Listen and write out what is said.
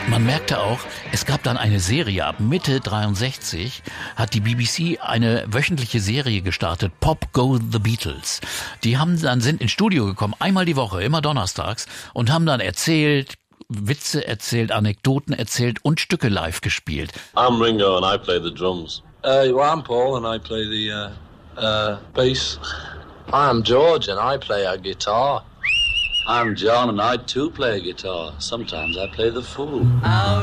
Man merkte auch, es gab dann eine Serie ab Mitte 63, hat die BBC eine wöchentliche Serie gestartet, Pop Go The Beatles. Die sind ins Studio gekommen, einmal die Woche, immer donnerstags, und haben dann erzählt, Witze erzählt, Anekdoten erzählt und Stücke live gespielt. I'm Ringo and I play the drums. Well, I'm Paul and I play the bass. I'm George and I play a guitar. I'm John and I too play a guitar. Sometimes I play the fool. Oh,